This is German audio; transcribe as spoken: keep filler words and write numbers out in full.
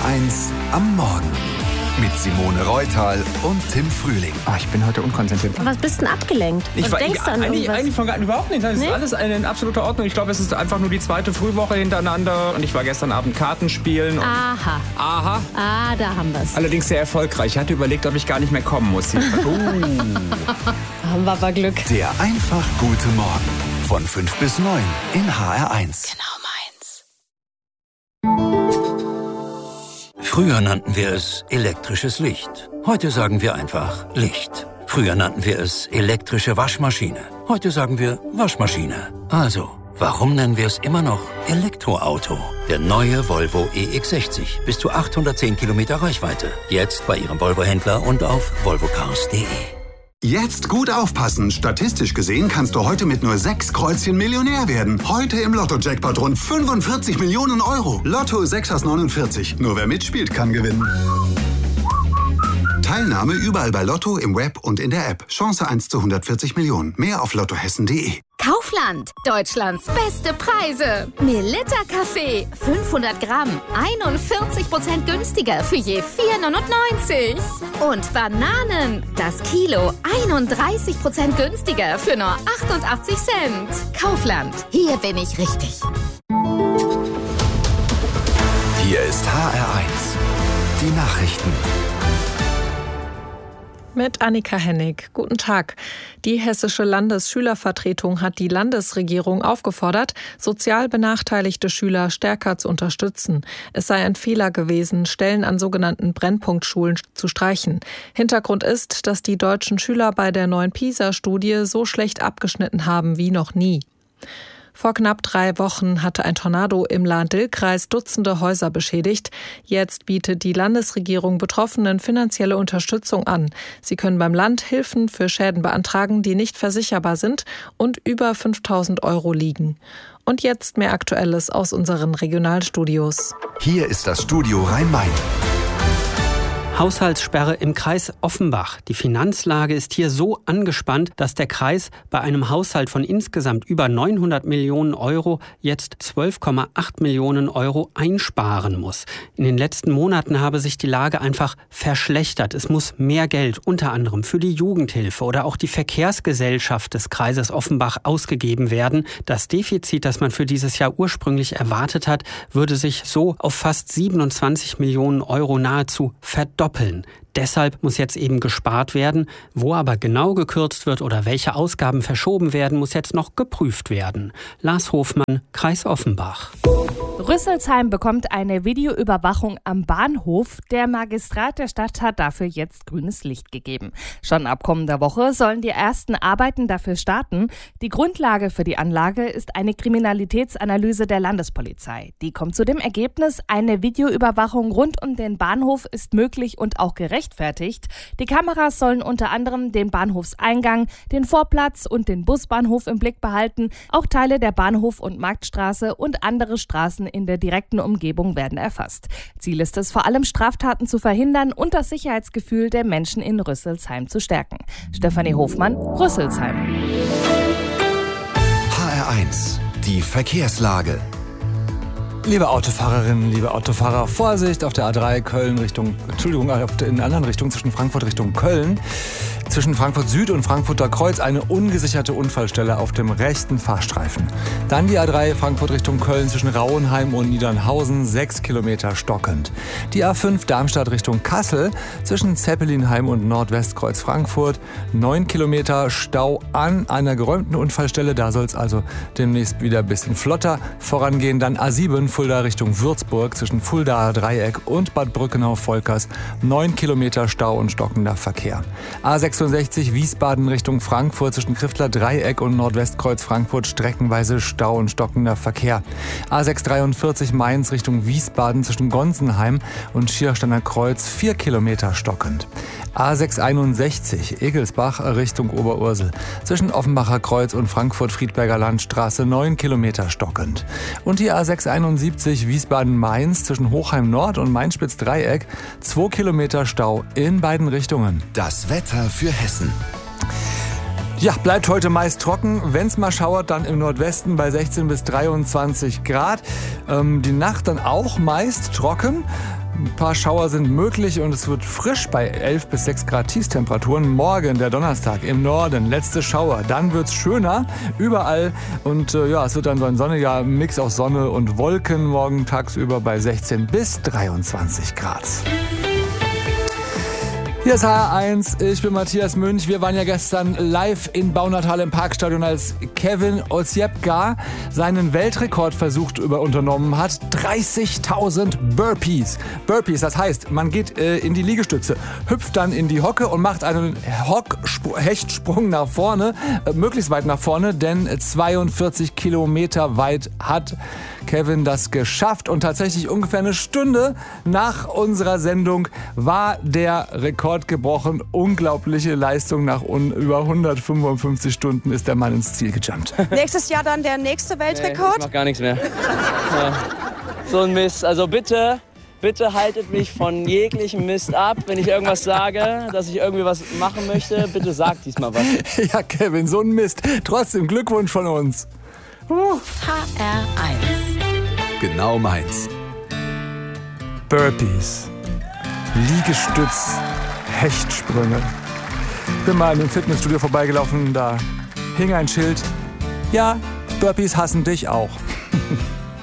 eins am Morgen. Mit Simone Reutal und Tim Frühling. Oh, ich bin heute unkonzentriert. Was bist denn abgelenkt? Ich Was war, denkst du an eigentlich, irgendwas? eigentlich von gar, überhaupt nicht. Das ist Nee? alles in absoluter Ordnung. Ich glaube, es ist einfach nur die zweite Frühwoche hintereinander. Und ich war gestern Abend Karten spielen. Und Aha. Aha. Ah, da haben wir es. Allerdings sehr erfolgreich. Ich hatte überlegt, ob ich gar nicht mehr kommen muss. Hier. Uh. Haben wir aber Glück. Der einfach gute Morgen. Von fünf bis neun in H R eins. Genau meins. Früher nannten wir es elektrisches Licht. Heute sagen wir einfach Licht. Früher nannten wir es elektrische Waschmaschine. Heute sagen wir Waschmaschine. Also, warum nennen wir es immer noch Elektroauto? Der neue Volvo E X sechzig. Bis zu achthundertzehn Kilometer Reichweite. Jetzt bei Ihrem Volvo-Händler und auf volvo cars punkt de. Jetzt gut aufpassen. Statistisch gesehen kannst du heute mit nur sechs Kreuzchen Millionär werden. Heute im Lotto-Jackpot rund fünfundvierzig Millionen Euro. Lotto sechs aus neunundvierzig. Nur wer mitspielt, kann gewinnen. Teilnahme überall bei Lotto, im Web und in der App. Chance eins zu hundertvierzig Millionen. Mehr auf lottohessen punkt de. Kaufland, Deutschlands beste Preise. Melitta Kaffee, fünfhundert Gramm, einundvierzig Prozent günstiger für je vier neunundneunzig. Und Bananen, das Kilo, einunddreißig Prozent günstiger für nur achtundachtzig Cent. Kaufland, hier bin ich richtig. Hier ist H R eins. Die Nachrichten. Mit Annika Hennig. Guten Tag. Die Hessische Landesschülervertretung hat die Landesregierung aufgefordert, sozial benachteiligte Schüler stärker zu unterstützen. Es sei ein Fehler gewesen, Stellen an sogenannten Brennpunktschulen zu streichen. Hintergrund ist, dass die deutschen Schüler bei der neuen PISA-Studie so schlecht abgeschnitten haben wie noch nie. Vor knapp drei Wochen hatte ein Tornado im Lahn-Dill-Kreis Dutzende Häuser beschädigt. Jetzt bietet die Landesregierung Betroffenen finanzielle Unterstützung an. Sie können beim Land Hilfen für Schäden beantragen, die nicht versicherbar sind und über fünftausend Euro liegen. Und jetzt mehr Aktuelles aus unseren Regionalstudios. Hier ist das Studio Rhein-Main. Haushaltssperre im Kreis Offenbach. Die Finanzlage ist hier so angespannt, dass der Kreis bei einem Haushalt von insgesamt über neunhundert Millionen Euro jetzt zwölf Komma acht Millionen Euro einsparen muss. In den letzten Monaten habe sich die Lage einfach verschlechtert. Es muss mehr Geld, unter anderem für die Jugendhilfe oder auch die Verkehrsgesellschaft des Kreises Offenbach, ausgegeben werden. Das Defizit, das man für dieses Jahr ursprünglich erwartet hat, würde sich so auf fast siebenundzwanzig Millionen Euro nahezu verdoppeln. Deshalb muss jetzt eben gespart werden. Wo aber genau gekürzt wird oder welche Ausgaben verschoben werden, muss jetzt noch geprüft werden. Lars Hofmann, Kreis Offenbach. Rüsselsheim bekommt eine Videoüberwachung am Bahnhof. Der Magistrat der Stadt hat dafür jetzt grünes Licht gegeben. Schon ab kommender Woche sollen die ersten Arbeiten dafür starten. Die Grundlage für die Anlage ist eine Kriminalitätsanalyse der Landespolizei. Die kommt zu dem Ergebnis, eine Videoüberwachung rund um den Bahnhof ist möglich und auch gerechtfertigt. Die Kameras sollen unter anderem den Bahnhofseingang, den Vorplatz und den Busbahnhof im Blick behalten. Auch Teile der Bahnhof- und Marktstraße und andere Straßen in der direkten Umgebung werden erfasst. Ziel ist es vor allem, Straftaten zu verhindern und das Sicherheitsgefühl der Menschen in Rüsselsheim zu stärken. Stefanie Hofmann, Rüsselsheim. H R eins. Die Verkehrslage. Liebe Autofahrerinnen, liebe Autofahrer, Vorsicht auf der A drei Köln Richtung, Entschuldigung, auf der, in der anderen Richtung, zwischen Frankfurt Richtung Köln. Zwischen Frankfurt Süd und Frankfurter Kreuz eine ungesicherte Unfallstelle auf dem rechten Fahrstreifen. Dann die A drei Frankfurt Richtung Köln zwischen Rauenheim und Niedernhausen, sechs Kilometer stockend. Die A fünf Darmstadt Richtung Kassel zwischen Zeppelinheim und Nordwestkreuz Frankfurt, neun Kilometer Stau an einer geräumten Unfallstelle. Da soll es also demnächst wieder ein bisschen flotter vorangehen. Dann A sieben Fulda Richtung Würzburg zwischen Fuldaer Dreieck und Bad Brückenau-Volkers, neun Kilometer Stau und stockender Verkehr. A sechsundsechzig Wiesbaden Richtung Frankfurt zwischen Kriftler Dreieck und Nordwestkreuz Frankfurt, streckenweise Stau und stockender Verkehr. A sechshundertdreiundvierzig Mainz Richtung Wiesbaden zwischen Gonsenheim und Schiersteiner Kreuz, vier Kilometer stockend. A sechshunderteinundsechzig Egelsbach Richtung Oberursel zwischen Offenbacher Kreuz und Frankfurt-Friedberger Landstraße, neun Kilometer stockend. Und die A sechshunderteinundsiebzig Wiesbaden-Mainz zwischen Hochheim Nord und Mainspitz-Dreieck, zwei Kilometer Stau in beiden Richtungen. Das Wetter für Hessen. Ja, bleibt heute meist trocken. Wenn es mal schauert, dann im Nordwesten bei sechzehn bis dreiundzwanzig Grad. Ähm, die Nacht dann auch meist trocken. Ein paar Schauer sind möglich und es wird frisch bei elf bis sechs Grad Tiefstemperaturen. Morgen, der Donnerstag, im Norden, letzte Schauer. Dann wird es schöner überall und äh, ja, es wird dann so ein sonniger Mix aus Sonne und Wolken morgen tagsüber bei sechzehn bis dreiundzwanzig Grad. Hier ist H R eins, ich bin Matthias Münch. Wir waren ja gestern live in Baunatal im Parkstadion, als Kevin Osiepka seinen Weltrekordversuch über unternommen hat. dreißigtausend Burpees. Burpees, das heißt, man geht äh, in die Liegestütze, hüpft dann in die Hocke und macht einen Hock-Hechtsprung nach vorne, äh, möglichst weit nach vorne, denn zweiundvierzig Kilometer weit hat Kevin das geschafft und tatsächlich ungefähr eine Stunde nach unserer Sendung war der Rekord gebrochen. Unglaubliche Leistung, nach un- über hundertfünfundfünfzig Stunden ist der Mann ins Ziel gejumpt. Nächstes Jahr dann der nächste Weltrekord? Nee, ich mach gar nichts mehr. Ja. So ein Mist. Also bitte, bitte haltet mich von jeglichem Mist ab. Wenn ich irgendwas sage, dass ich irgendwie was machen möchte, bitte sagt diesmal was. Ja, Kevin, so ein Mist. Trotzdem Glückwunsch von uns. Uh. H R eins. Genau meins. Burpees, Liegestütz, Hechtsprünge. Bin mal in einem Fitnessstudio vorbeigelaufen, da hing ein Schild. Ja, Burpees hassen dich auch.